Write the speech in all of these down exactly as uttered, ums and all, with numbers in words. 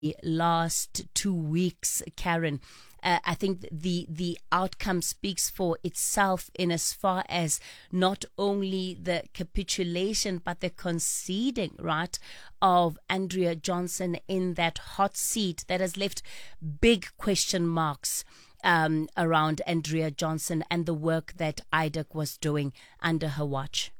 last two weeks, Karen. Uh, I think the the outcome speaks for itself in as far as not only the capitulation but the conceding, right, of Andrea Johnson in that hot seat that has left big question marks um, around Andrea Johnson and the work that I D A C was doing under her watch.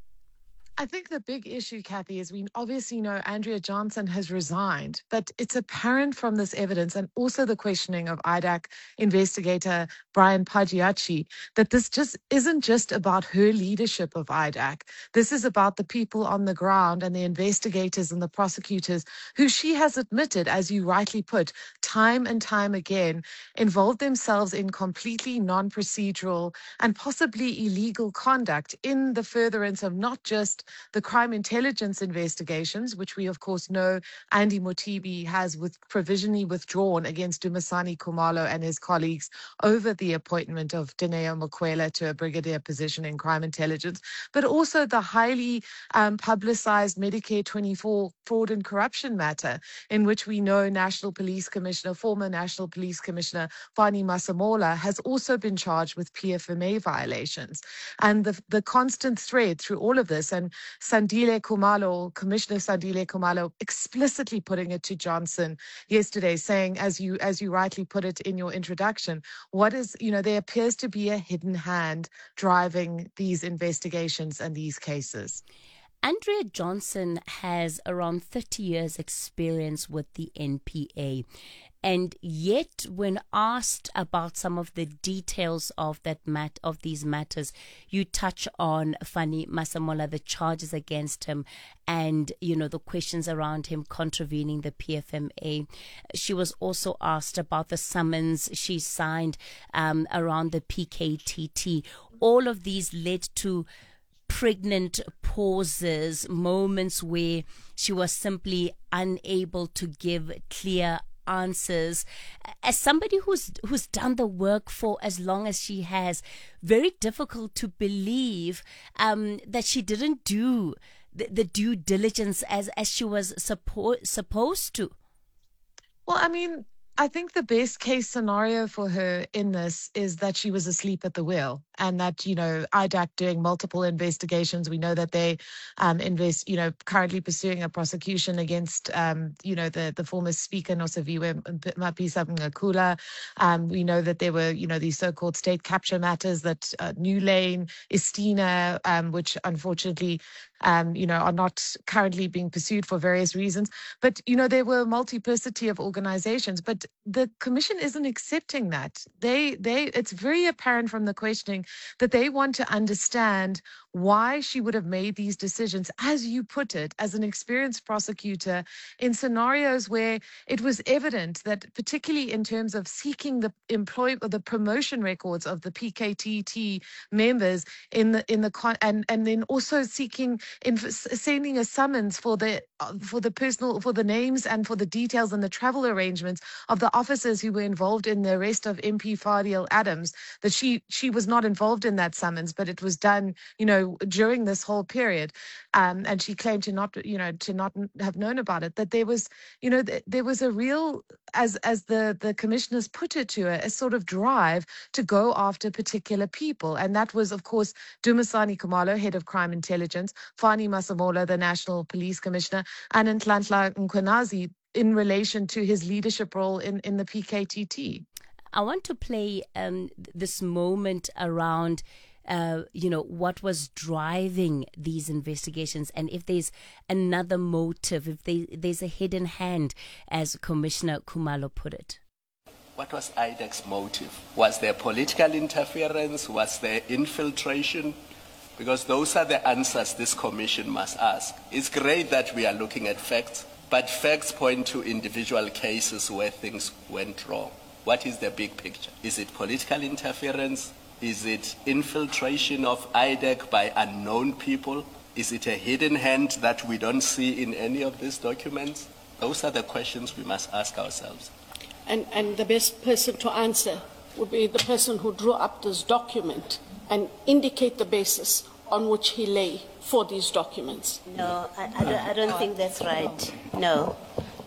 I think the big issue, Kathy, is we obviously know Andrea Johnson has resigned, but it's apparent from this evidence and also the questioning of I D A C investigator Brian Pagliacci that this just isn't just about her leadership of I D A C. This is about the people on the ground and the investigators and the prosecutors who she has admitted, as you rightly put, time and time again, involved themselves in completely non-procedural and possibly illegal conduct in the furtherance of not just the crime intelligence investigations, which we of course know Andy Mothibi has with provisionally withdrawn against Dumisani Khumalo and his colleagues over the appointment of Dineo Mukwela to a brigadier position in crime intelligence, but also the highly um, publicized Medicare twenty-four fraud and corruption matter, in which we know National Police Commissioner, former National Police Commissioner Fani Masemola has also been charged with P F M A violations. And the, the constant thread through all of this, and Sandile Khumalo, Commissioner Sandile Khumalo, explicitly putting it to Johnson yesterday, saying, as you as you rightly put it in your introduction, what is, you know, there appears to be a hidden hand driving these investigations and these cases. Andrea Johnson has around thirty years experience with the N P A. And yet, when asked about some of the details of that mat of these matters, you touch on Fani Masemola, the charges against him, and you know the questions around him contravening the P F M A. She was also asked about the summons she signed um, around the P K T T. All of these led to pregnant pauses, moments where she was simply unable to give clear answers. As somebody who's who's done the work for as long as she has, very difficult to believe um, that she didn't do the, the due diligence as as she was suppo- supposed to. Well, I mean, I think the best case scenario for her in this is that she was asleep at the wheel, and that, you know, I D A C doing multiple investigations. We know that they um, invest, you know, currently pursuing a prosecution against, um, you know, the, the former speaker, Nosiviwe Mapisa Ngakula. Um, we know that there were, you know, these so-called state capture matters that uh, New Lane, Istina, um, which unfortunately, um, you know, are not currently being pursued for various reasons. But, you know, there were a multiplicity of organizations, but the commission isn't accepting that. They, they, it's very apparent from the questioning that they want to understand why she would have made these decisions, as you put it, as an experienced prosecutor, in scenarios where it was evident that, particularly in terms of seeking the employ or the promotion records of the P K T T members in the in the con- and and then also seeking in sending a summons for the for the personal for the names and for the details and the travel arrangements of the officers who were involved in the arrest of M P Fadiel Adams. That she she was not involved in that summons, but it was done, you know, during this whole period, um, and she claimed to not, you know, to not have known about it. That there was, you know, th- there was a real, as as the the commissioners put it to her, a sort of drive to go after particular people, and that was, of course, Dumisani Khumalo, head of crime intelligence, Fani Masemola, the National Police Commissioner, and Nhlanhla Mkhwanazi in relation to his leadership role in in the P K T T. I want to play um, this moment around Uh, you know, what was driving these investigations, and if there's another motive, if they, there's a hidden hand, as Commissioner Khumalo put it. What was I D A C's motive? Was there political interference? Was there infiltration? Because those are the answers this commission must ask. It's great that we are looking at facts, but facts point to individual cases where things went wrong. What is the big picture? Is it political interference? Is it infiltration of I D A C by unknown people? Is it a hidden hand that we don't see in any of these documents? Those are the questions we must ask ourselves. And, and the best person to answer would be the person who drew up this document and indicate the basis on which he lay for these documents. No, I, I, don't, I don't think that's right. No.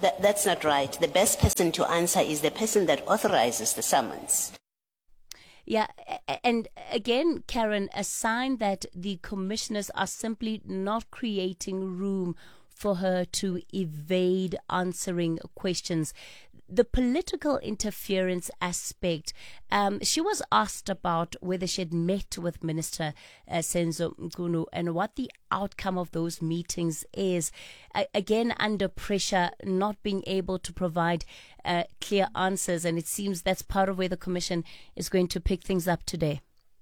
That, that's not right. The best person to answer is the person that authorizes the summons. Yeah, and again, Karen, a sign that the commissioners are simply not creating room for her to evade answering questions. The political interference aspect, um, she was asked about whether she had met with Minister uh, Senzo Mchunu and what the outcome of those meetings is. Uh, again, under pressure, not being able to provide uh, clear answers, and it seems that's part of where the Commission is going to pick things up today.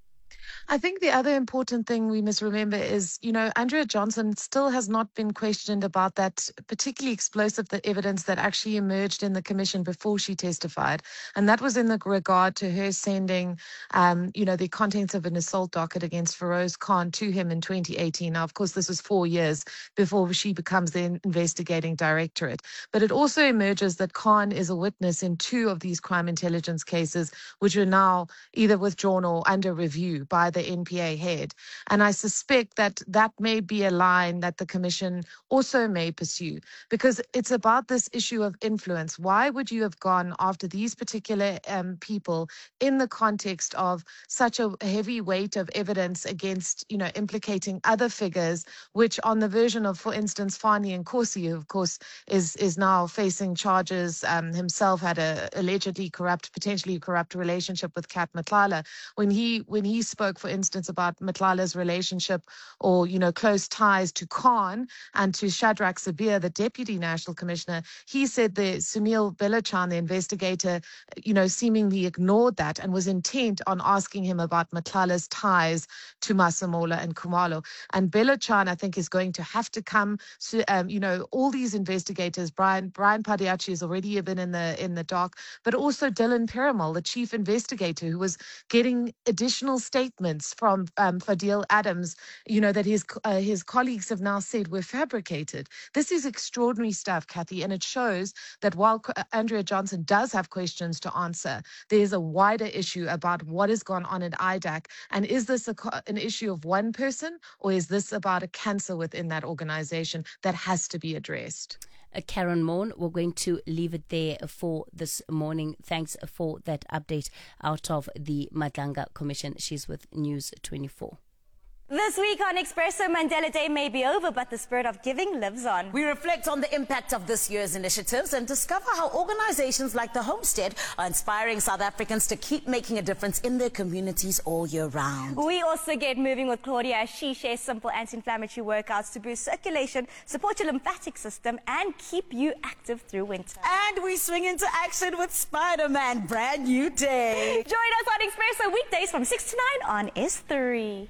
I think the other important thing we must remember is, you know, Andrea Johnson still has not been questioned about that particularly explosive the evidence that actually emerged in the commission before she testified. And that was in the regard to her sending, um, you know, the contents of an assault docket against Feroz Khan to him in twenty eighteen. Now, of course, this was four years before she becomes the investigating directorate. But it also emerges that Khan is a witness in two of these crime intelligence cases, which are now either withdrawn or under review by the N P A head. And I suspect that that may be a line that the Commission also may pursue, because it's about this issue of influence. Why would you have gone after these particular um, people in the context of such a heavy weight of evidence against, you know, implicating other figures, which on the version of, for instance, Fani Nkosi, who of course is, is now facing charges, um, himself had a allegedly corrupt, potentially corrupt relationship with Kat Matlala. When he, when he spoke, for instance, about Matlala's relationship or, you know, close ties to Khan and to Shadrach Sabir, the Deputy National Commissioner, he said that Sunil Belachan, the investigator, you know, seemingly ignored that and was intent on asking him about Matlala's ties to Masemola and Khumalo. And Belachan, I think, is going to have to come, so, um, you know, all these investigators, Brian Brian Padiachi has already been in the in the dock, but also Dylan Piramal, the chief investigator, who was getting additional statements from um, Fadil Adams, you know, that his uh, his colleagues have now said were fabricated. This is extraordinary stuff, Kathy, and it shows that while Andrea Johnson does have questions to answer, there's a wider issue about what has gone on at I D A C, and is this a, an issue of one person, or is this about a cancer within that organization that has to be addressed? Uh, Karen Maughan, we're going to leave it there for this morning. Thanks for that update out of the Madlanga Commission. She's with News twenty-four. This week on Expresso, Mandela Day may be over, but the spirit of giving lives on. We reflect on the impact of this year's initiatives and discover how organizations like the Homestead are inspiring South Africans to keep making a difference in their communities all year round. We also get moving with Claudia as she shares simple anti-inflammatory workouts to boost circulation, support your lymphatic system, and keep you active through winter. And we swing into action with Spider-Man, brand new day. Join us on Expresso weekdays from six to nine on S three.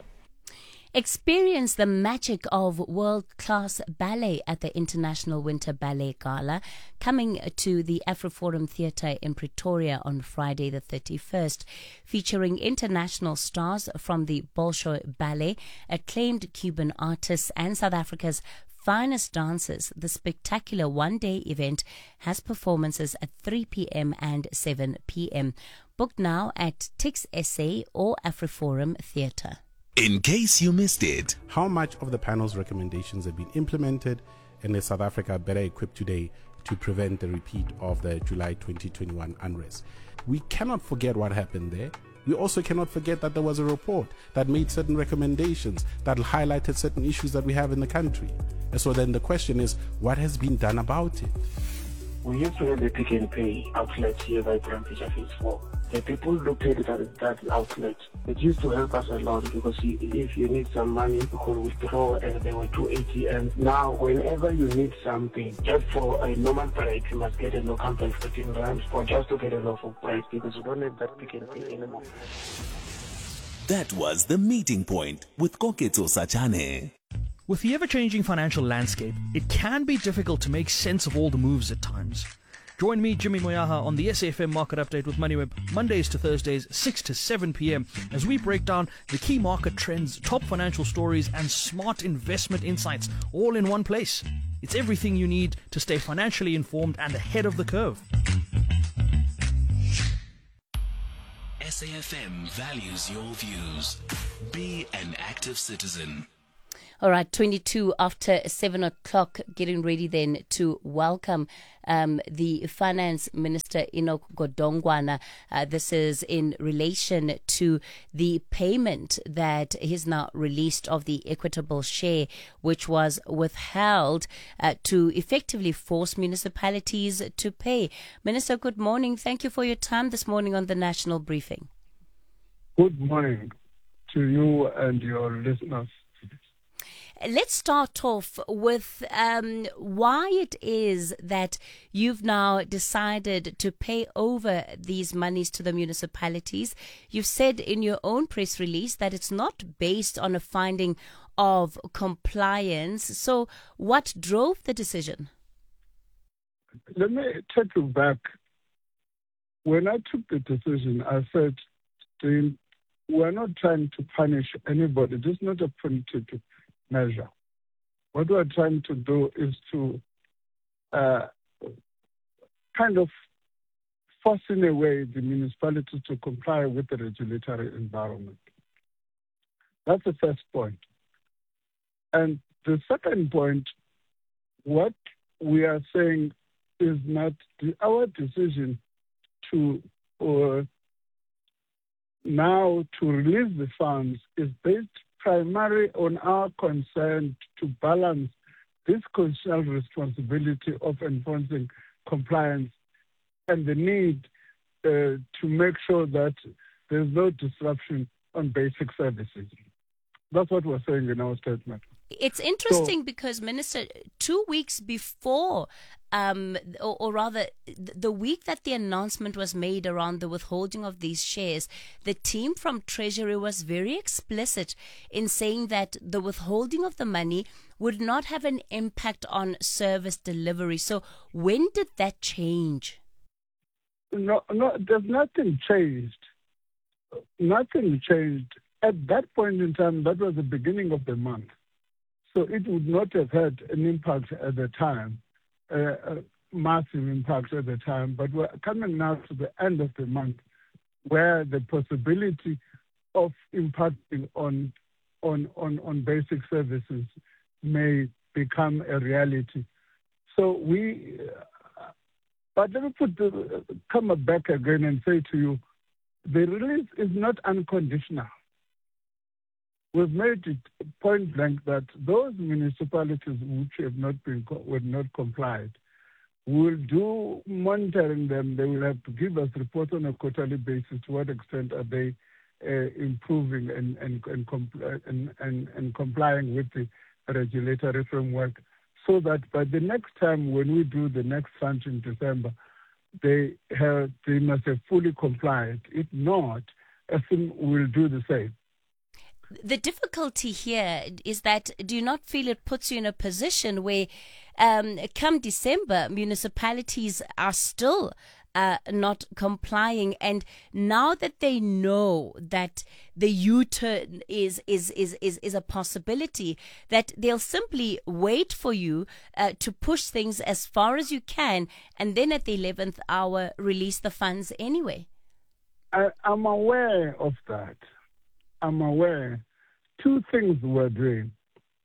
Experience the magic of world-class ballet at the International Winter Ballet Gala, coming to the AfriForum Theatre in Pretoria on Friday the thirty-first, featuring international stars from the Bolshoi Ballet, acclaimed Cuban artists, and South Africa's finest dancers. The spectacular one-day event has performances at three p.m. and seven p.m. Book now at Tix S A or AfriForum Theatre. In case you missed it, how much of the panel's recommendations have been implemented, and is South Africa better equipped today to prevent the repeat of the July twenty twenty-one unrest? We cannot forget what happened there. We also cannot forget that there was a report that made certain recommendations that highlighted certain issues that we have in the country. And so then the question is, what has been done about it? We used to have the Pick and Pay outlet here by Grand Phase four. The people looked at it at that outlet. It used to help us a lot because if you need some money, you could withdraw, and there were two A T Ms. Now, whenever you need something, just for a normal price, you must get a local by fifteen rand, or just to get a lawful price, because you don't have that Pick and Pay anymore. That was The Meeting Point with Koketso Sachane. With the ever-changing financial landscape, it can be difficult to make sense of all the moves at times. Join me, Jimmy Moyaha, on the S A F M Market Update with MoneyWeb, Mondays to Thursdays, six to seven p.m, as we break down the key market trends, top financial stories, and smart investment insights, all in one place. It's everything you need to stay financially informed and ahead of the curve. S A F M values your views. Be an active citizen. All right, twenty-two after seven o'clock, getting ready then to welcome um, the Finance Minister, Enoch Godongwana. Uh, this is in relation to the payment that he's now released of the equitable share, which was withheld uh, to effectively force municipalities to pay. Minister, good morning. Thank you for your time this morning on the National Briefing. Good morning to you and your listeners. Let's start off with um, why it is that you've now decided to pay over these monies to the municipalities. You've said in your own press release that it's not based on a finding of compliance. So what drove the decision? Let me take you back. When I took the decision, I said, we're not trying to punish anybody. This is not a punitive measure. What we're trying to do is to uh, kind of force in a way the municipalities to comply with the regulatory environment. That's the first point. And the second point, what we are saying is not the, our decision to uh, now to release the funds is based primarily on our concern to balance this constitutional responsibility of enforcing compliance and the need uh, to make sure that there's no disruption on basic services. That's what we're saying in our statement. It's interesting so, because, Minister, two weeks before, um, or, or rather, the week that the announcement was made around the withholding of these shares, the team from Treasury was very explicit in saying that the withholding of the money would not have an impact on service delivery. So when did that change? No, no, there's nothing changed. Nothing changed. At that point in time, that was the beginning of the month. So it would not have had an impact at the time, uh, a massive impact at the time. But we're coming now to the end of the month where the possibility of impacting on, on, on, on basic services may become a reality. So we, uh, but let me put the, come back again and say to you, the release is not unconditional. We've made it point blank that those municipalities which have not been were not complied, we'll do monitoring them. They will have to give us reports on a quarterly basis. To what extent are they uh, improving and and and, compl- and and and complying with the regulatory framework, so that by the next time when we do the next tranche in December, they have they must have fully complied. If not, I think we'll do the same. The difficulty here is that do you not feel it puts you in a position where um, come December, municipalities are still uh, not complying, and now that they know that the U-turn is, is, is, is, is a possibility, that they'll simply wait for you uh, to push things as far as you can, and then at the eleventh hour release the funds anyway? I, I'm aware of that. I'm aware. Two things we're doing.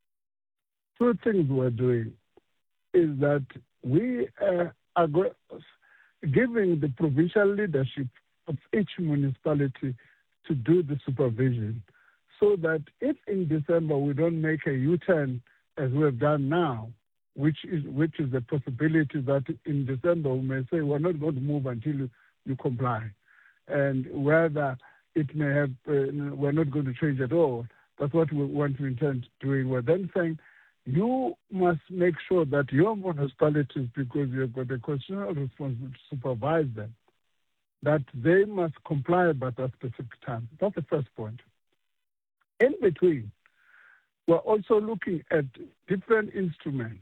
Two things we're doing is that we uh, are go- giving the provincial leadership of each municipality to do the supervision, so that if in December we don't make a U-turn as we have done now, which is which is the possibility that in December we may say we're not going to move until you, you comply, and whether it may have, uh, we're not going to change at all. That's what we want to intend doing. We're then saying, you must make sure that your municipalities, because you've got a constitutional responsibility to supervise them, that they must comply by that specific time. That's the first point. In between, we're also looking at different instruments,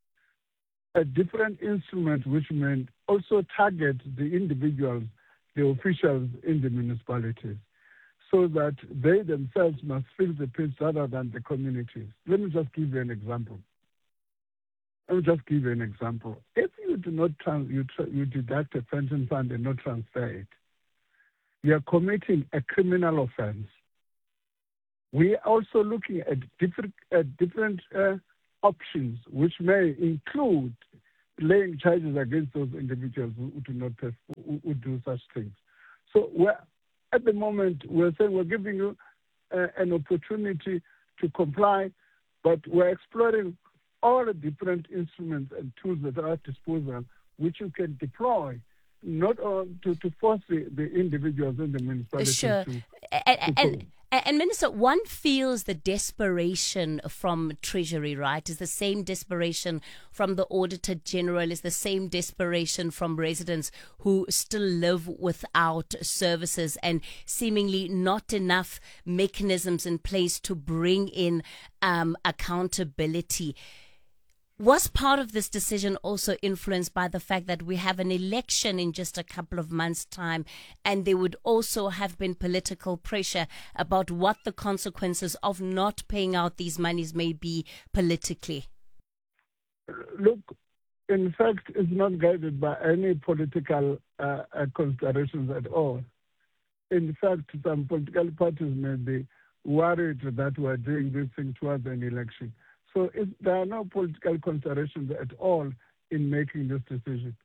a different instrument which may also target the individuals, the officials in the municipalities, so that they themselves must feel the pinch rather than the communities. Let me just give you an example. Let me just give you an example. If you do not trans- you, tra- you deduct a pension fund and not transfer it, you are committing a criminal offense. We are also looking at different, at different uh, options, which may include laying charges against those individuals who, who do not have, who, who do such things. So we're, at the moment, we're saying we're giving you uh, an opportunity to comply, but we're exploring all the different instruments and tools that are at disposal, which you can deploy, not uh, to, to force the, the individuals in the municipalities sure. to, to and, and, and Minister, one feels the desperation from Treasury, right? Is the same desperation from the Auditor General, is the same desperation from residents who still live without services and seemingly not enough mechanisms in place to bring in um, accountability. Was part of this decision also influenced by the fact that we have an election in just a couple of months' time, and there would also have been political pressure about what the consequences of not paying out these monies may be politically? Look, in fact, it's not guided by any political uh, considerations at all. In fact, some political parties may be worried that we're doing this thing towards an election. So it, there are no political considerations at all in making this decision.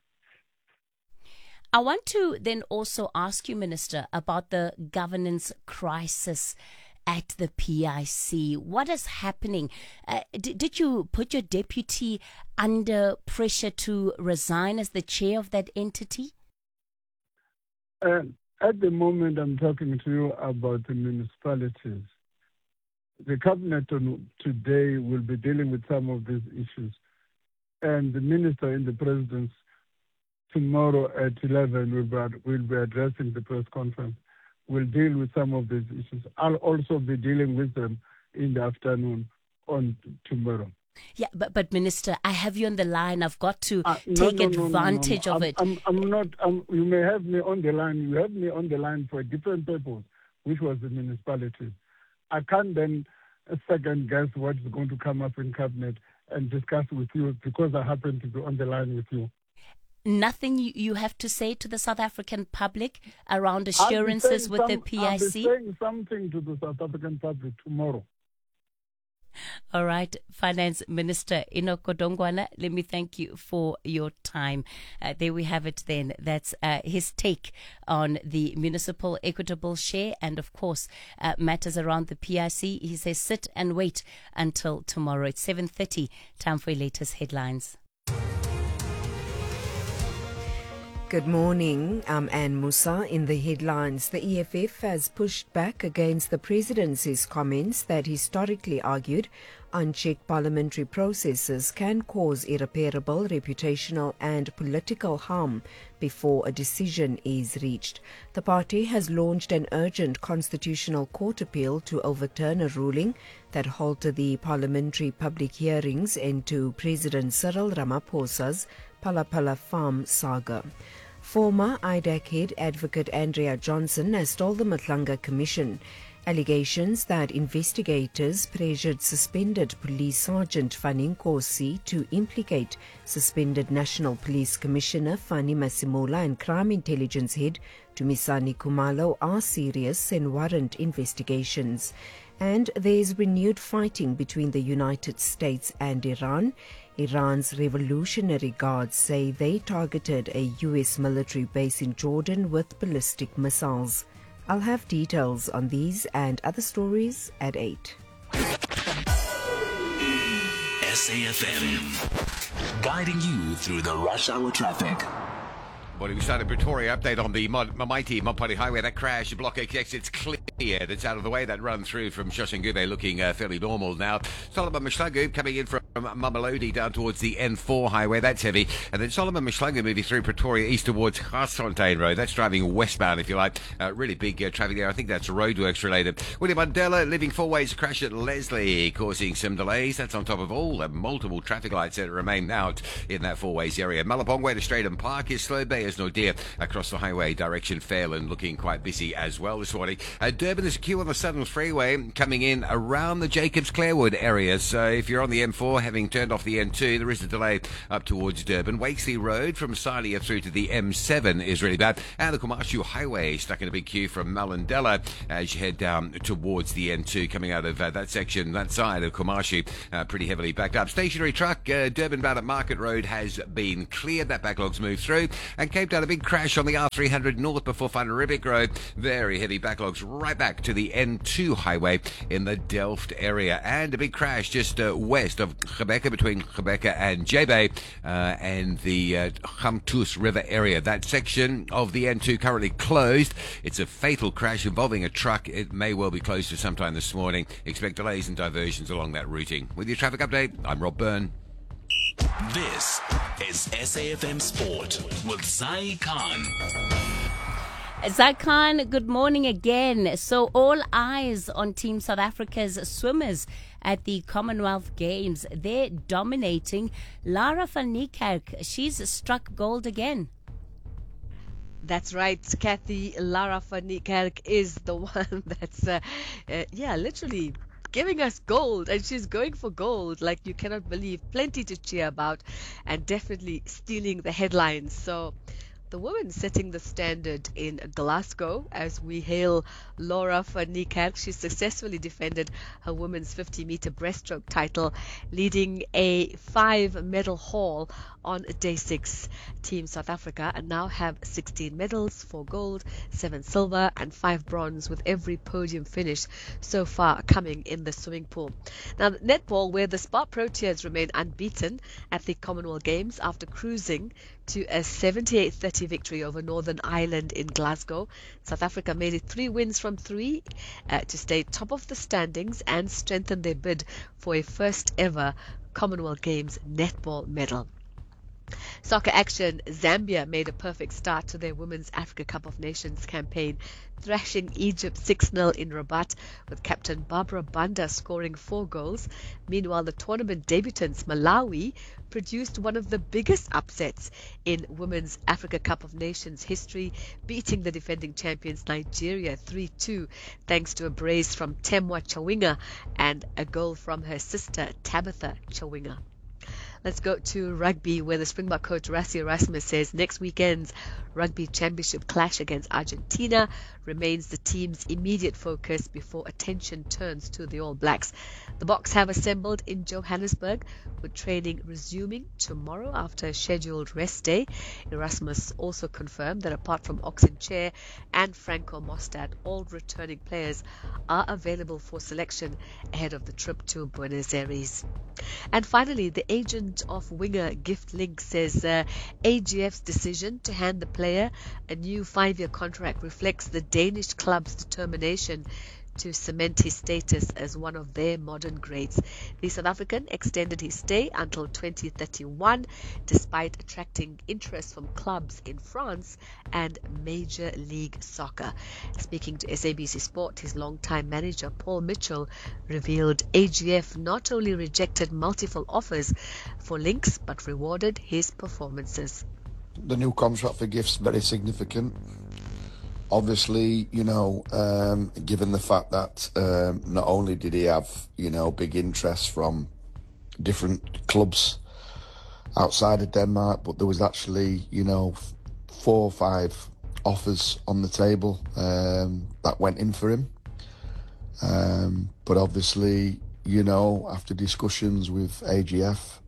I want to then also ask you, Minister, about the governance crisis at the P I C. What is happening? Uh, d- did you put your deputy under pressure to resign as the chair of that entity? Uh, at the moment, I'm talking to you about the municipalities. The cabinet on today will be dealing with some of these issues, and the minister in the presidency tomorrow at eleven will be, will be addressing the press conference. Will deal with some of these issues. I'll also be dealing with them in the afternoon on tomorrow. Yeah, but but Minister, I have you on the line. I've got to uh, no, take no, no, advantage no, no, no. of I'm, it. I'm, I'm not. I'm, you may have me on the line. You have me on the line for a different purpose, which was the municipalities. I can't then second guess what is going to come up in cabinet and discuss with you because I happen to be on the line with you. Nothing you, you have to say to the South African public around assurances with some, the P I C? I'll be saying something to the South African public tomorrow. All right, Finance Minister Enoch Godongwana, let me thank you for your time. Uh, there we have it then. That's uh, his take on the municipal equitable share and, of course, uh, matters around the P I C. He says sit and wait until tomorrow. It's seven thirty. Time for your latest headlines. Good morning, I'm Anne Musa. In the headlines, the E F F has pushed back against the presidency's comments that historically argued unchecked parliamentary processes can cause irreparable reputational and political harm before a decision is reached. The party has launched an urgent constitutional court appeal to overturn a ruling that halted the parliamentary public hearings into President Cyril Ramaphosa's Phala-Phala Farm saga. Former I D A C head advocate Andrea Johnson has told the Matlanga Commission allegations that investigators pressured suspended Police Sergeant Fanny Nkosi to implicate suspended National Police Commissioner Fanny Masemola and Crime Intelligence Head Dumisani Khumalo are serious and warrant investigations. And there is renewed fighting between the United States and Iran. Iran's Revolutionary Guards say they targeted a U S military base in Jordan with ballistic missiles. I'll have details on these and other stories at eight. S A F M, guiding you through the rush hour traffic. Morning, we started Pretoria update on the Mod- mighty Mopani Highway. That crash, Block X exits clear. It's out of the way. That run through from Shoshangube looking uh, fairly normal now. Solomon Mashlangu coming in from Mamelodi down towards the N four highway. That's heavy. And then Solomon Mashlangu moving through Pretoria east towards Garsfontein Road. That's driving westbound, if you like. Uh, really big uh, traffic there. I think that's roadworks related. William Mandela living four ways crash at Leslie, causing some delays. That's on top of all the multiple traffic lights that remain out in that four ways area. Malabong way to Stratham Park is slow. Bay Nordia across the highway direction Fairland looking quite busy as well this morning. Uh, Durban is a queue on the Southern Freeway coming in around the Jacobs Clarewood area. So if you're on the M four, head having turned off the N two. There is a delay up towards Durban. Wakesley Road from Silia through to the M seven is really bad. And the Kumashu Highway stuck in a big queue from Malindela as you head down towards the N two, coming out of uh, that section, that side of Kumashu, uh, pretty heavily backed up. Stationary truck, uh, Durban bound at Market Road has been cleared. That backlog's moved through. And Cape Town, a big crash on the R three hundred north before Van Riebeeck Road. Very heavy backlogs right back to the N two highway in the Delft area. And a big crash just uh, west of Gqeberha, between Gqeberha and J-Bay, uh, and the uh, Gamtoos River area. That section of the N two currently closed. It's a fatal crash involving a truck. It may well be closed for some time this morning. Expect delays and diversions along that routing. With your traffic update, I'm Rob Byrne. This is S A F M Sport with Zai Khan. Zaikan, good morning again. So all eyes on Team South Africa's swimmers at the Commonwealth Games. They're dominating. Lara van Niekerk, she's struck gold again. That's right, Kathy. Lara van Niekerk is the one that's, uh, uh, yeah, literally giving us gold, and she's going for gold like you cannot believe. Plenty to cheer about, and definitely stealing the headlines. So the woman setting the standard in Glasgow as we hail Lara van Niekerk. She successfully defended her women's fifty meter breaststroke title, leading a five medal haul on day six. Team South Africa and now have sixteen medals, four gold, seven silver and five bronze, with every podium finish so far coming in the swimming pool. Now, netball, where the Spar Proteas remain unbeaten at the Commonwealth Games after cruising to a seventy-eight thirty victory over Northern Ireland in Glasgow. South Africa made it three wins from three uh, to stay top of the standings and strengthen their bid for a first ever Commonwealth Games netball medal. Soccer action, Zambia made a perfect start to their Women's Africa Cup of Nations campaign, thrashing Egypt six nil in Rabat, with captain Barbara Banda scoring four goals. Meanwhile, the tournament debutants, Malawi, produced one of the biggest upsets in Women's Africa Cup of Nations history, beating the defending champions Nigeria three two, thanks to a brace from Temwa Chawinga and a goal from her sister Tabitha Chawinga. Let's go to rugby, where the Springbok coach Rassie Erasmus says next weekend's rugby championship clash against Argentina remains the team's immediate focus before attention turns to the All Blacks. The Boks have assembled in Johannesburg, with training resuming tomorrow after a scheduled rest day. Erasmus also confirmed that apart from Oxen Chair and Franco Mostad, all returning players are available for selection ahead of the trip to Buenos Aires. And finally, the agent of winger Gift Link says uh, A G F's decision to hand the player a new five-year contract reflects the Danish club's determination to cement his status as one of their modern greats. The South African extended his stay until twenty thirty-one, despite attracting interest from clubs in France and Major League Soccer. Speaking to S A B C Sport, his longtime manager Paul Mitchell revealed A G F not only rejected multiple offers for Links, but rewarded his performances. The new contract for Gift's very significant. Obviously, you know, um, given the fact that um, not only did he have, you know, big interest from different clubs outside of Denmark, but there was actually, you know, four or five offers on the table um, that went in for him. Um, but obviously, you know, after discussions with A G F,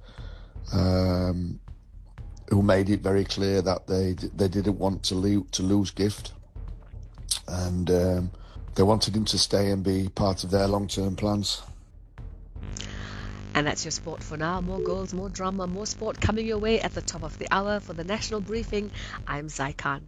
um, who made it very clear that they they didn't want to, lo- to lose Gift. And um, they wanted him to stay and be part of their long-term plans. And that's your sport for now. More goals, more drama, more sport coming your way at the top of the hour. For the National Briefing, I'm Zai Khan.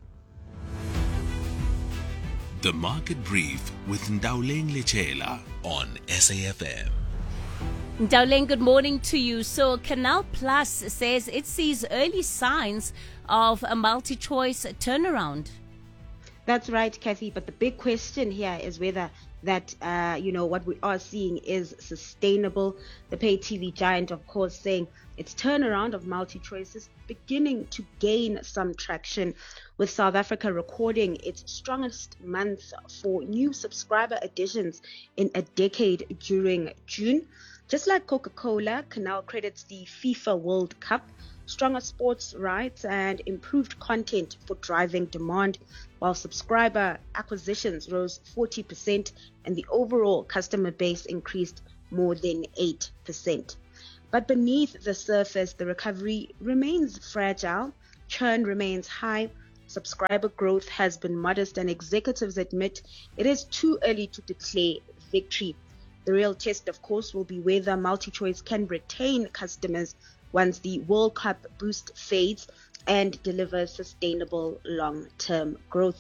The Market Brief with Ndauleng Lechela on S A F M. Ndauleng, good morning to you. So Canal Plus says it sees early signs of a multi-choice turnaround. That's right, Kathy. But the big question here is whether that, uh, you know, what we are seeing is sustainable. The pay T V giant, of course, saying its turnaround of multi-choice is beginning to gain some traction, with South Africa recording its strongest month for new subscriber additions in a decade during June. Just like Coca-Cola, Canal credits the FIFA World Cup, stronger sports rights, and improved content for driving demand, while subscriber acquisitions rose forty percent and the overall customer base increased more than eight percent. But beneath the surface, the recovery remains fragile, churn remains high, subscriber growth has been modest, and executives admit it is too early to declare victory. The real test, of course, will be whether MultiChoice can retain customers once the World Cup boost fades and deliver sustainable long-term growth.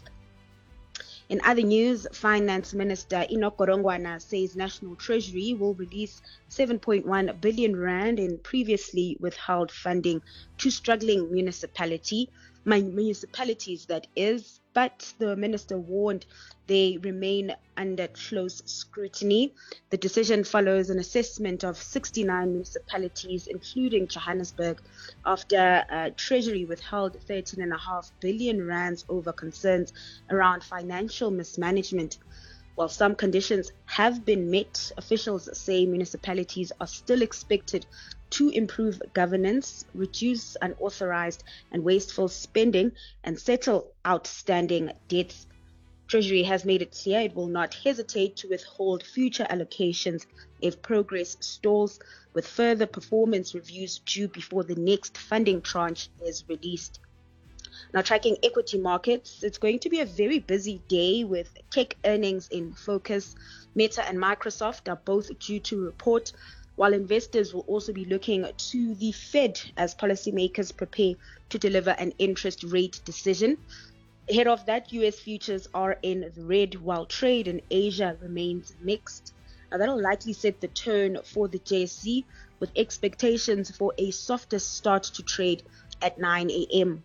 In other news, Finance Minister Enoch Godongwana says National Treasury will release seven point one billion rand in previously withheld funding to struggling municipality, municipalities that is, but the minister warned they remain under close scrutiny. The decision follows an assessment of sixty-nine municipalities, including Johannesburg, after uh, Treasury withheld thirteen point five billion rands over concerns around financial mismanagement. While some conditions have been met, officials say municipalities are still expected to improve governance, reduce unauthorized and wasteful spending, and settle outstanding debts. Treasury has made it clear it will not hesitate to withhold future allocations if progress stalls, with further performance reviews due before the next funding tranche is released. Now, tracking equity markets, it's going to be a very busy day with tech earnings in focus. Meta and Microsoft are both due to report, while investors will also be looking to the Fed as policymakers prepare to deliver an interest rate decision. Ahead of that, U S futures are in the red, while trade in Asia remains mixed. Now, that'll likely set the tone for the J S E, with expectations for a softer start to trade at nine a.m.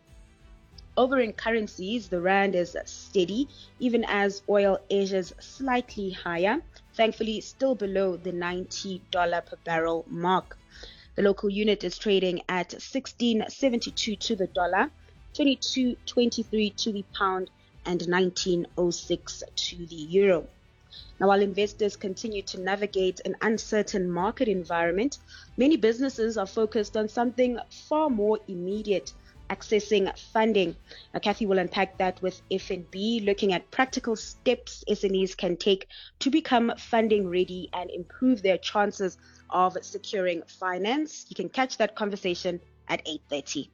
Over in currencies, the rand is steady, even as oil edges slightly higher, thankfully still below the ninety dollars per barrel mark. The local unit is trading at sixteen seventy-two to the dollar, twenty-two twenty-three to the pound, and nineteen oh six to the euro. Now, while investors continue to navigate an uncertain market environment, many businesses are focused on something far more immediate: accessing funding. Now, Kathy will unpack that with F N B, looking at practical steps S M Es can take to become funding ready and improve their chances of securing finance. You can catch that conversation at eight thirty.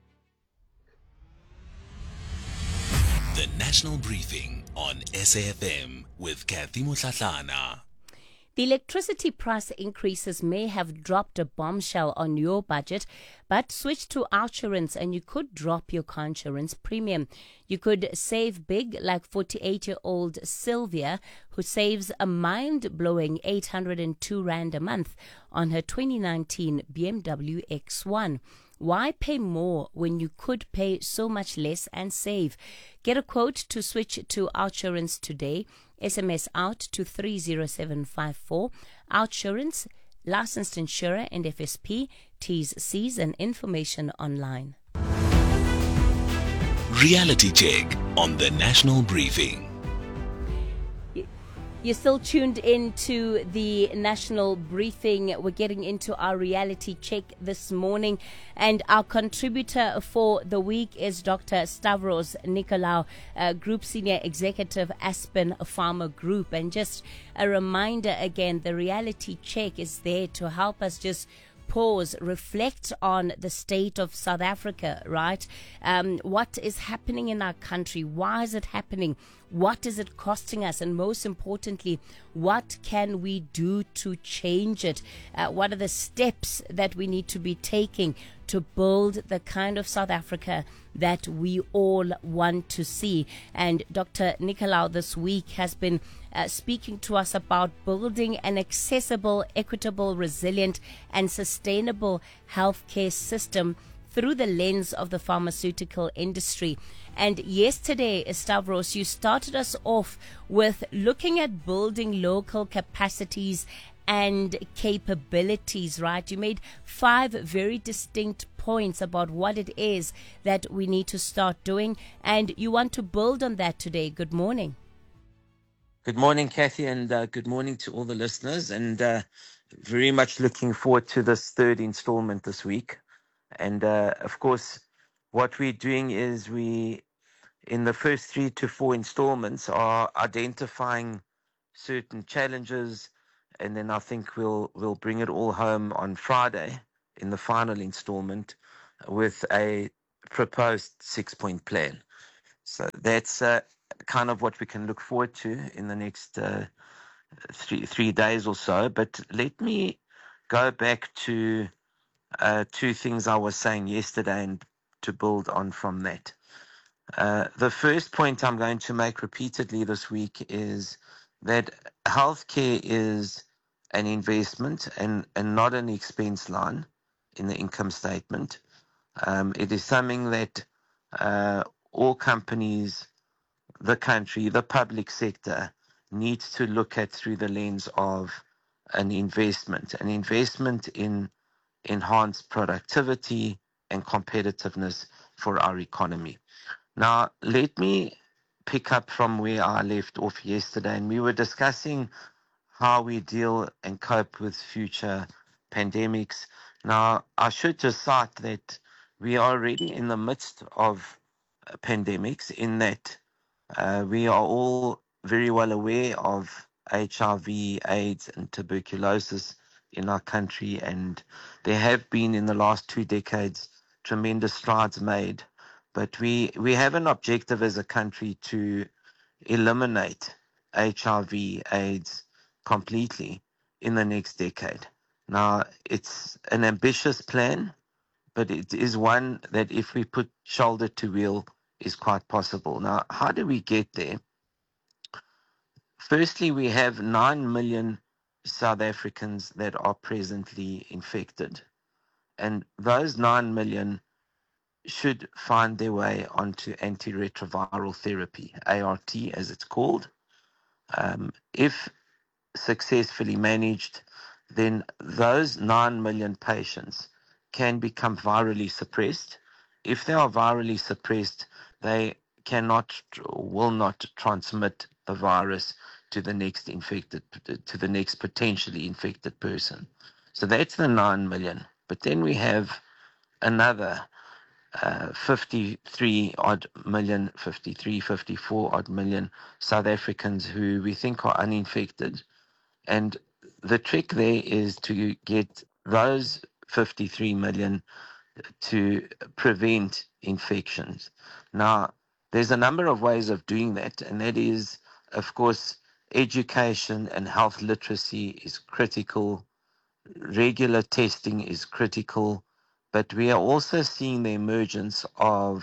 The National Briefing on S A F M with Kathy Mutlatlana. The electricity price increases may have dropped a bombshell on your budget, but switch to Outsurance and you could drop your car insurance premium. You could save big, like forty-eight-year-old Sylvia, who saves a mind-blowing eight hundred two rand a month on her twenty nineteen B M W X one. Why pay more when you could pay so much less and save? Get a quote to switch to Outsurance today. S M S out to three zero seven five four. Outsurance, licensed insurer and F S P. T's, C's and information online. Reality check on the National Briefing. You're still tuned in to the National Briefing. We're getting into our reality check this morning, and our contributor for the week is Doctor Stavros Nicolaou, uh, Group Senior Executive, Aspen Farmer Group. And just a reminder again, the reality check is there to help us just pause, reflect on the state of South Africa, right? Um, what is happening in our country? Why is it happening? What is it costing us? And most importantly, what can we do to change it? Uh, what are the steps that we need to be taking to build the kind of South Africa that we all want to see? And Doctor Nicolaou this week has been uh, speaking to us about building an accessible, equitable, resilient and sustainable healthcare system through the lens of the pharmaceutical industry. And yesterday, Stavros, you started us off with looking at building local capacities and capabilities, right? You made five very distinct points about what it is that we need to start doing, and you want to build on that today. Good morning. Good morning, Kathy, and uh, good morning to all the listeners. And uh, very much looking forward to this third installment this week. And uh, of course, what we're doing is we, in the first three to four installments, are identifying certain challenges, and then I think we'll we'll bring it all home on Friday in the final installment with a proposed six-point plan. So that's uh, kind of what we can look forward to in the next uh, three three days or so. But let me go back to uh, two things I was saying yesterday and to build on from that. Uh, the first point I'm going to make repeatedly this week is that healthcare is an investment and, and not an expense line in the income statement. Um, it is something that uh, all companies, the country, the public sector needs to look at through the lens of an investment, an investment in enhanced productivity and competitiveness for our economy. Now, let me pick up from where I left off yesterday, and we were discussing how we deal and cope with future pandemics. Now, I should just cite that we are already in the midst of pandemics, in that uh, we are all very well aware of H I V, AIDS, and tuberculosis in our country, and there have been in the last two decades tremendous strides made. But we, we have an objective as a country to eliminate H I V, AIDS completely in the next decade. Now, it's an ambitious plan, but it is one that if we put shoulder to wheel is quite possible. Now, how do we get there? Firstly, we have nine million South Africans that are presently infected, and those nine million should find their way onto antiretroviral therapy, A R T as it's called. Um, if successfully managed, then those nine million patients can become virally suppressed. If they are virally suppressed, they cannot or will not transmit the virus to the next infected, to the next potentially infected person. So that's the nine million. But then we have another uh, fifty-three odd million, fifty-three, fifty-four odd million South Africans who we think are uninfected. And the trick there is to get those fifty-three million to prevent infections. Now, there's a number of ways of doing that, and that is, of course, education and health literacy is critical. Regular testing is critical, but we are also seeing the emergence of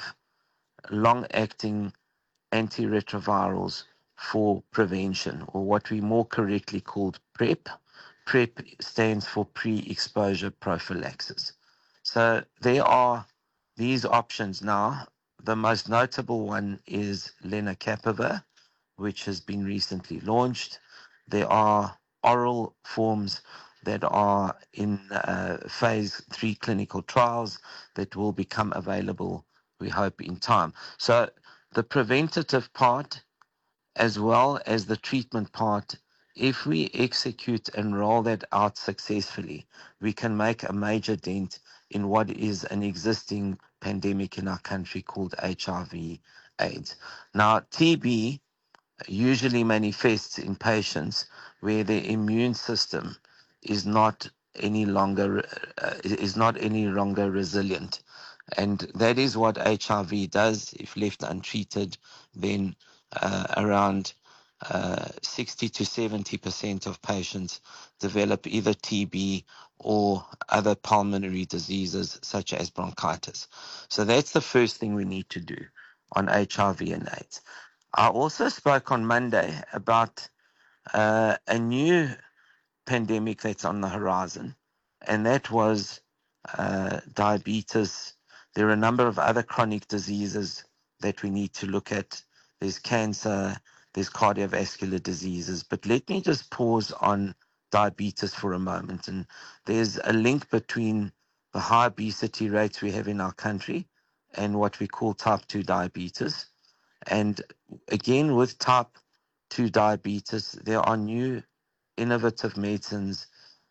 long-acting antiretrovirals for prevention, or what we more correctly called PrEP. PrEP stands for pre-exposure prophylaxis. So there are these options now. The most notable one is lenacapavir, which has been recently launched. There are oral forms that are in uh, phase three clinical trials that will become available, we hope, in time. So the preventative part as well as the treatment part, if we execute and roll that out successfully, we can make a major dent in what is an existing pandemic in our country called H I V AIDS. Now, T B usually manifests in patients where their immune system is not any longer uh, is not any longer resilient, and that is what H I V does. If left untreated, then uh, around uh, sixty to seventy percent of patients develop either T B or other pulmonary diseases such as bronchitis. So that's the first thing we need to do on H I V and AIDS. I also spoke on Monday about uh, a new pandemic that's on the horizon, and that was uh, diabetes. There are a number of other chronic diseases that we need to look at. There's cancer, there's cardiovascular diseases, but let me just pause on diabetes for a moment. And there's a link between the high obesity rates we have in our country and what we call type two diabetes. And again, with type two diabetes, there are new innovative medicines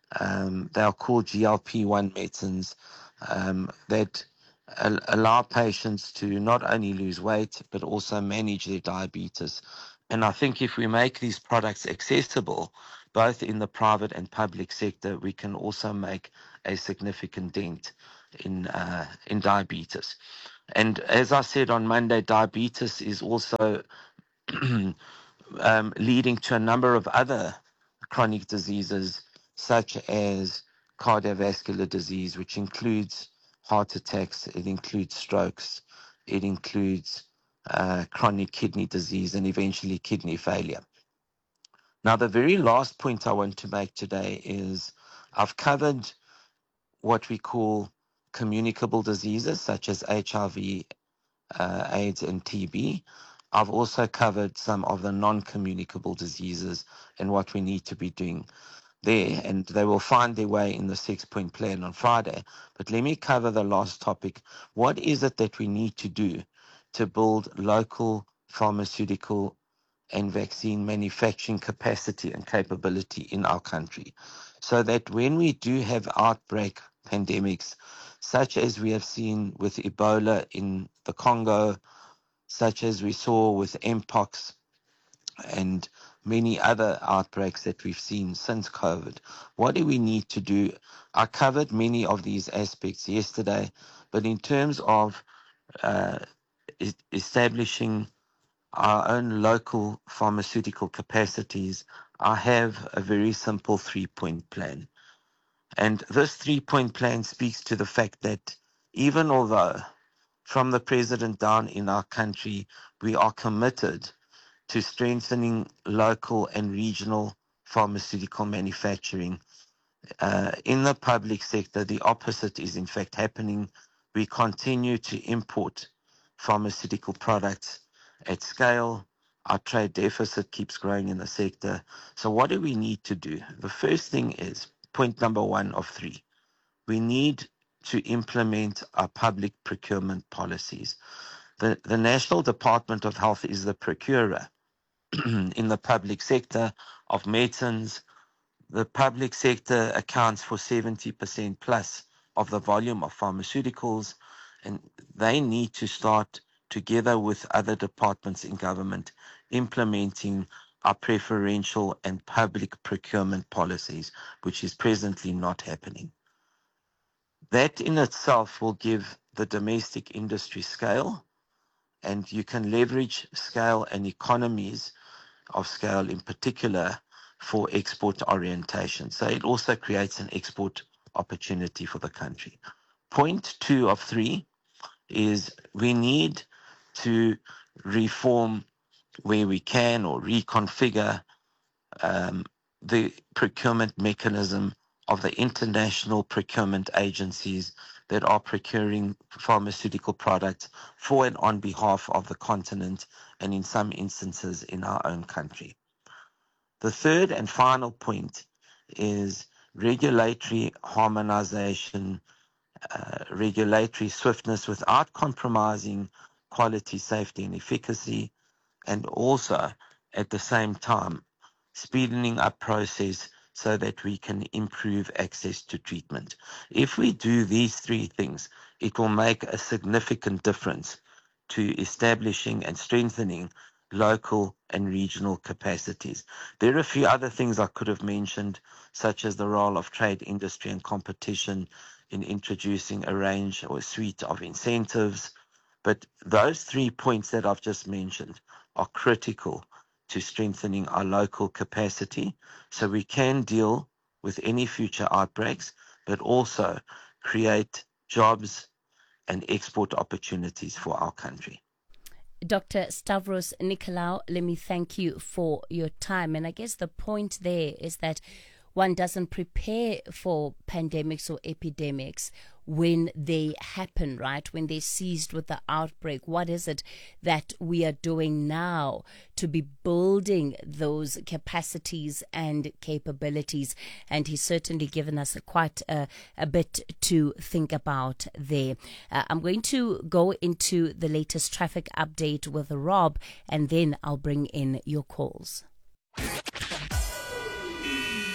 Um, they are called G L P one medicines um, that al- allow patients to not only lose weight but also manage their diabetes. And I think if we make these products accessible, both in the private and public sector, we can also make a significant dent in uh, in diabetes. And as I said on Monday, diabetes is also um, leading to a number of other chronic diseases, such as cardiovascular disease, which includes heart attacks, it includes strokes, it includes uh, chronic kidney disease, and eventually kidney failure. Now, the very last point I want to make today is I've covered what we call communicable diseases, such as H I V, uh, AIDS, and T B. I've also covered some of the non-communicable diseases and what we need to be doing there, and they will find their way in the six-point plan on Friday. But let me cover the last topic. What is it that we need to do to build local pharmaceutical and vaccine manufacturing capacity and capability in our country, so that when we do have outbreak pandemics, such as we have seen with Ebola in the Congo, such as we saw with Mpox and many other outbreaks that we've seen since COVID, what do we need to do? I covered many of these aspects yesterday, but in terms of uh, e- establishing our own local pharmaceutical capacities, I have a very simple three-point plan. And this three-point plan speaks to the fact that even although from the president down in our country, we are committed to strengthening local and regional pharmaceutical manufacturing, uh, in the public sector, the opposite is in fact happening. We continue to import pharmaceutical products at scale. Our trade deficit keeps growing in the sector. So what do we need to do? The first thing is point number one of three. We need to implement our public procurement policies. The, the National Department of Health is the procurer in the public sector of medicines. The public sector accounts for seventy percent plus of the volume of pharmaceuticals, and they need to start, together with other departments in government, implementing our preferential and public procurement policies, which is presently not happening. That in itself will give the domestic industry scale, and you can leverage scale and economies of scale in particular for export orientation. So it also creates an export opportunity for the country. Point two of three is we need to reform where we can or reconfigure um, the procurement mechanism of the international procurement agencies that are procuring pharmaceutical products for and on behalf of the continent, and in some instances in our own country. The third and final point is regulatory harmonization, uh, regulatory swiftness without compromising quality, safety, and efficacy, and also at the same time speeding up process so that we can improve access to treatment. If we do these three things, it will make a significant difference to establishing and strengthening local and regional capacities. There are a few other things I could have mentioned, such as the role of trade, industry, and competition in introducing a range or a suite of incentives. But those three points that I've just mentioned are critical to strengthening our local capacity so we can deal with any future outbreaks, but also create jobs and export opportunities for our country. Doctor Stavros Nicolaou, let me thank you for your time. And I guess the point there is that one doesn't prepare for pandemics or epidemics when they happen, right? When they're seized with the outbreak. What is it that we are doing now to be building those capacities and capabilities? And he's certainly given us a quite a, a bit to think about there. Uh, I'm going to go into the latest traffic update with Rob, and then I'll bring in your calls.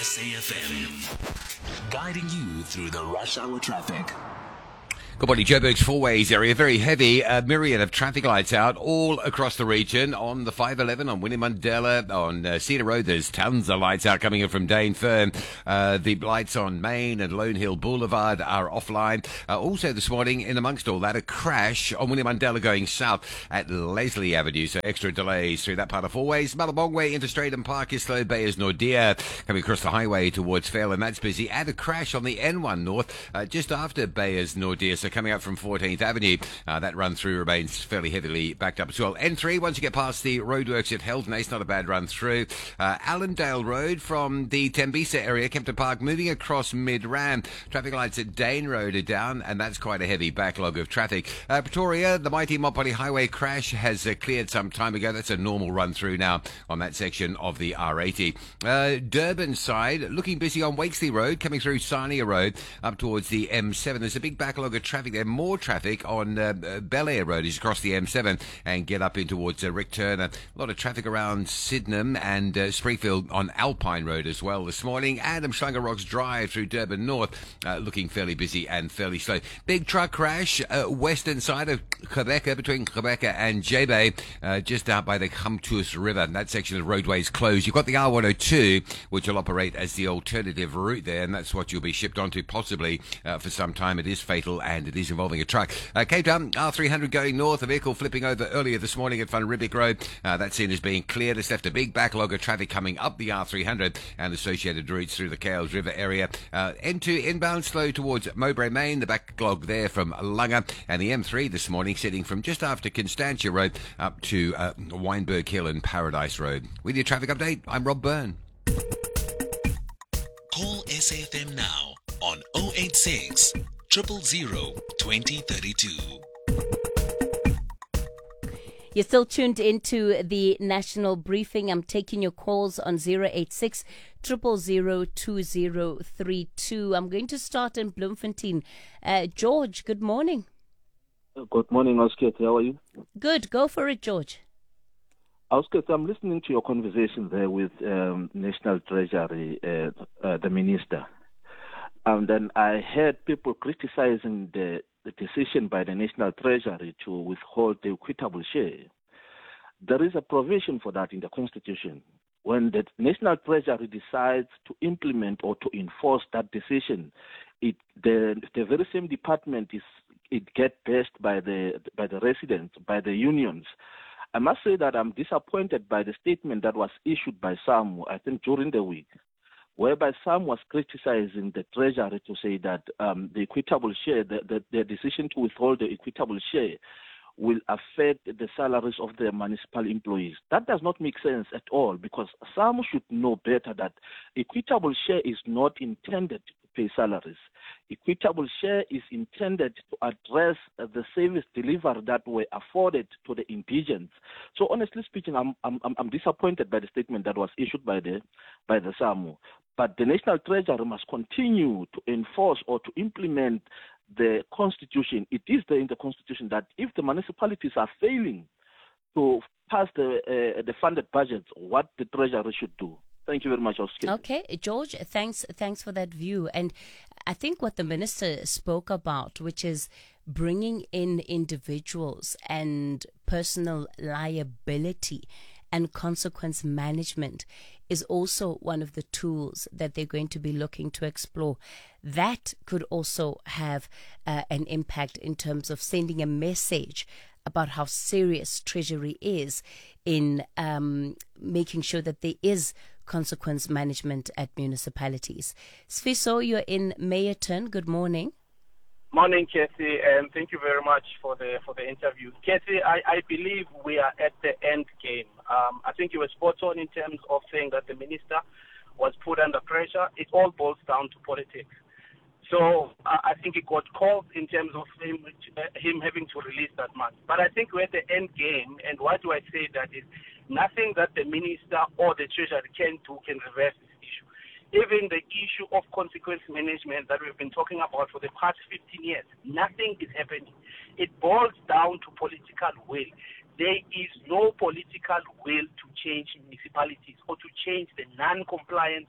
S A F M, guiding you through the rush hour traffic. Good morning, Joburg's Four Ways area. Very heavy, a myriad of traffic lights out all across the region. On the five eleven, on Winnie Mandela, on uh, Cedar Road, there's tons of lights out coming in from Dane Fern. Uh, the lights on Main and Lone Hill Boulevard are offline. Uh, also this morning, in amongst all that, a crash on Winnie Mandela going south at Leslie Avenue. So extra delays through that part of Four Ways. Malabongwe into Stratham Park is slow. Bayers Nordia coming across the highway towards Fairland, and that's busy. And a crash on the N one North uh, just after Bayers Nordia. So coming up from fourteenth Avenue, uh, that run through remains fairly heavily backed up as well. N three, once you get past the roadworks at Heldnace, not a bad run through. Uh, Allendale Road from the Tembisa area, Kempton Park, moving across Mid-Ram. Traffic lights at Dane Road are down, and that's quite a heavy backlog of traffic. Uh, Pretoria, the mighty Mopani Highway crash has uh, cleared some time ago. That's a normal run through now on that section of the R eighty. Uh, Durban side, looking busy on Wakesley Road, coming through Sarnia Road up towards the M seven. There's a big backlog of traffic there. More traffic on uh, Bel Air Road as you cross the M seven and get up in towards uh, Rick Turner. A lot of traffic around Sydenham and uh, Springfield on Alpine Road as well this morning. Adam Schlanger Rocks Drive through Durban North uh, looking fairly busy and fairly slow. Big truck crash uh, western side of Quebec, between Quebec and J-Bay, uh, just out by the Kamtus River. That section of roadways closed. You've got the R one oh two, which will operate as the alternative route there, and that's what you'll be shipped onto possibly uh, for some time. It is fatal and it is involving a truck. Uh, Cape Town, R three hundred going north, a vehicle flipping over earlier this morning at Van Riebeek Road. Uh, that scene is being cleared. It's left a big backlog of traffic coming up the R three hundred and associated routes through the Cales River area. Uh, N two inbound slow towards Mowbray Main, the backlog there from Langa, and the M three this morning sitting from just after Constantia Road up to uh, Weinberg Hill and Paradise Road. With your traffic update, I'm Rob Byrne. Call S A F M now on oh eight six, zero zero zero, twenty thirty-two. You're still tuned into the national briefing. I'm taking your calls on zero eight six, zero zero zero, two zero three two. I'm going to start in Bloemfontein. Uh, George, good morning. Good morning, Oscar. How are you? Good. Go for it, George. Oscar, I'm listening to your conversation there with um, National Treasury, uh, uh, the minister. And then I heard people criticizing the, the decision by the National Treasury to withhold the equitable share. There is a provision for that in the Constitution. When the National Treasury decides to implement or to enforce that decision, it the the very same department is it gets based by the by the residents, by the unions. I must say that I'm disappointed by the statement that was issued by some, I think, during the week, whereby some was criticizing the Treasury to say that um, the equitable share, the, the, the decision to withhold the equitable share will affect the salaries of the municipal employees. That does not make sense at all, because some should know better that equitable share is not intended to pay salaries. Equitable share is intended to address uh, the service delivery that were afforded to the indigents. So honestly speaking, I'm, I'm, I'm disappointed by the statement that was issued by the, by the SAMU. But the National Treasury must continue to enforce or to implement the Constitution. It is there in the Constitution that if the municipalities are failing to pass the, uh, the funded budgets, what the Treasury should do. Thank you very much, Oscar. Okay, George, thanks thanks for that view. And I think what the minister spoke about, which is bringing in individuals and personal liability and consequence management, is also one of the tools that they're going to be looking to explore. That could also have uh, an impact in terms of sending a message about how serious Treasury is in um, making sure that there is consequence management at municipalities. Sfiso, you're in Meyerton. Good morning. Morning, Kathy, and thank you very much for the for the interview. Kathy, I, I believe we are at the end game. Um, I think you were spot on in terms of saying that the minister was put under pressure. It all boils down to politics. So uh, I think it got called in terms of him, uh, him having to release that money. But I think we're at the end game, and why do I say that is nothing that the minister or the treasury can do can reverse this issue. Even the issue of consequence management that we've been talking about for the past fifteen years, nothing is happening. It boils down to political will. There is no political will to change municipalities or to change the non-compliance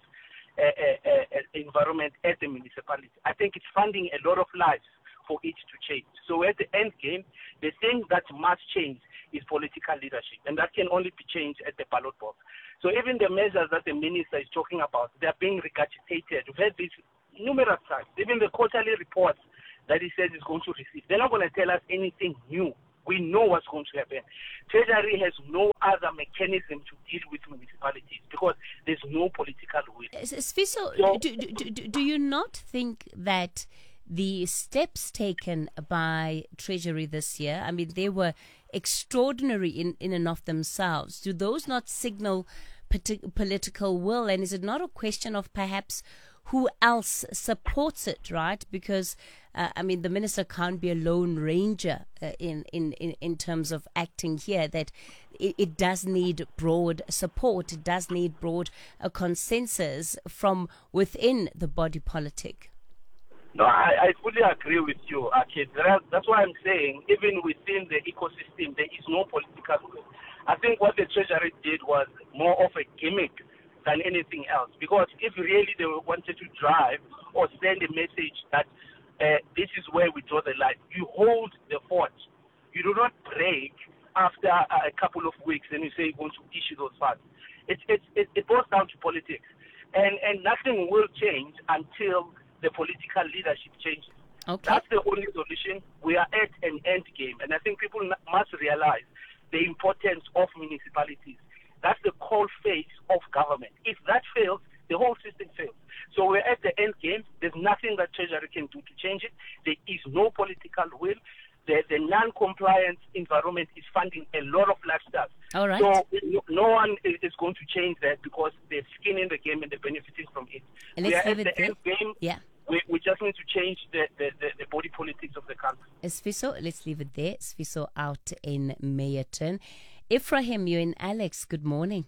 uh, uh, uh, environment at the municipality. I think it's funding a lot of lives for it to change. So at the end game, the thing that must change is political leadership, and that can only be changed at the ballot box. So even the measures that the minister is talking about, they're being regurgitated. We've had this numerous times. Even the quarterly reports that he says he's going to receive, they're not going to tell us anything new. We know what's going to happen. Treasury has no other mechanism to deal with municipalities because there's no political will. Sfiso, so, do, do, do, do you not think that the steps taken by Treasury this year, I mean, they were extraordinary in, in and of themselves. Do those not signal politi- political will? And is it not a question of perhaps who else supports it, right? Because, uh, I mean, the minister can't be a lone ranger uh, in, in, in, in terms of acting here, that it, it does need broad support. It does need broad uh, consensus from within the body politic. No, I, I fully agree with you, Akid. That's why I'm saying even within the ecosystem, there is no political will. I think what the Treasury did was more of a gimmick than anything else. Because if really they wanted to drive or send a message that uh, this is where we draw the line, you hold the fort. You do not break after a couple of weeks and you say you're going to issue those funds. It, it, it, it boils down to politics. And, and nothing will change until the political leadership changes. Okay. That's the only solution. We are at an end game. And I think people must realize the importance of municipalities. That's the core face of government. If that fails, the whole system fails. So we're at the end game. There's nothing that Treasury can do to change it. There is no political will. The, the non-compliance environment is funding a lot of lifestyles. All right. So no one is going to change that because they're skin in the game and they're benefiting from it. And we let's are at leave the it there. end game. Yeah. We, we just need to change the, the, the, the body politics of the country. Sfiso, let's leave it there. Sfiso out in Meyerton. Ephraim, you and Alex, good morning.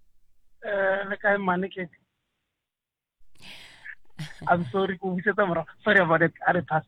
Uh, I'm sorry, sorry about it.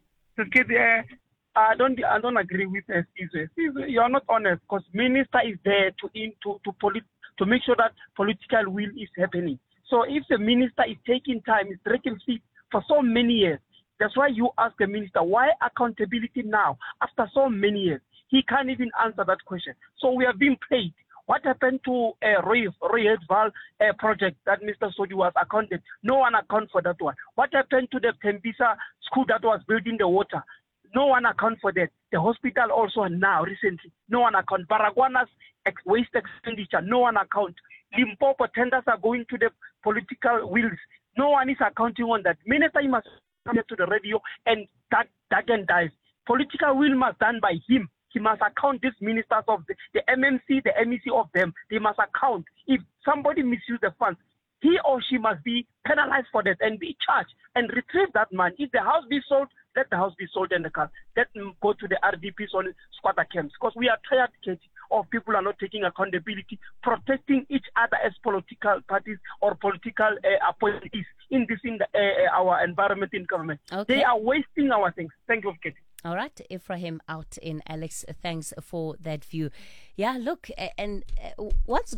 I don't, I don't agree with Sfiso. You are not honest because minister is there to in, to to, polit, to make sure that political will is happening. So if the minister is taking time, is dragging feet for so many years, that's why you ask the minister, why accountability now after so many years? He can't even answer that question. So we have been played. What happened to uh, Roy, Roy Hedval uh, project that Mister Sodi was accounted? No one account for that one. What happened to the Tembisa school that was built in the water? No one account for that. The hospital also now, recently, no one account. Baragwana's ex- waste expenditure, no one account. Limpopo tenders are going to the political wheels. No one is accounting on that. Minister must come to the radio and that, that and dies. Political will must be done by him. He must account these ministers of the, the M M C, the M E C of them. They must account. If somebody misuses the funds, he or she must be penalized for that and be charged and retrieve that man. If the house be sold, let the house be sold and the car. Let them go to the R D Ps on squatter camps because we are tired, Katie, of people are not taking accountability, protecting each other as political parties or political uh, appointees in this in the, uh, our environment in government. Okay. They are wasting our things. Thank you, Katie. All right, Ephraim out in Alex. Thanks for that view. Yeah, look, and what's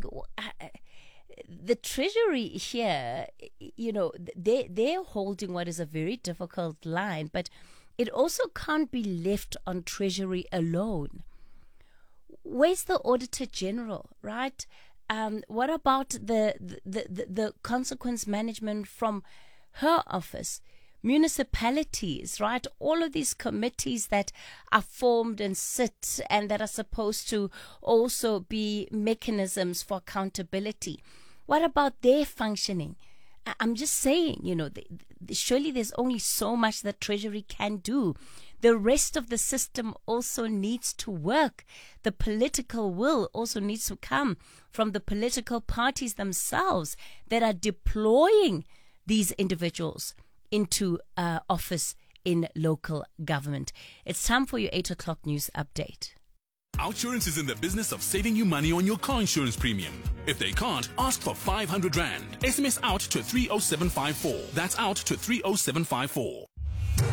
the Treasury here? You know, they they're holding what is a very difficult line, but it also can't be left on Treasury alone. Where's the Auditor General, right? Um, what about the the, the the consequence management from her office? Municipalities, right? All of these committees that are formed and sit and that are supposed to also be mechanisms for accountability. What about their functioning? I'm just saying, you know, the, the, surely there's only so much that Treasury can do. The rest of the system also needs to work. The political will also needs to come from the political parties themselves that are deploying these individuals into uh, office in local government. It's time for your eight o'clock news update. Outsurance is in the business of saving you money on your car insurance premium. If they can't, ask for five hundred rand. S M S out to three oh seven five four. That's out to three oh seven five four.